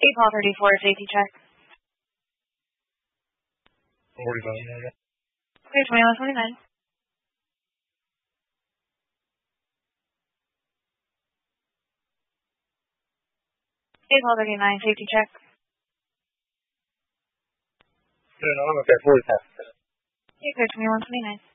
April 34, safety check. 45. Clear 2129. April 39, safety check. Okay, 45. Clear 2129.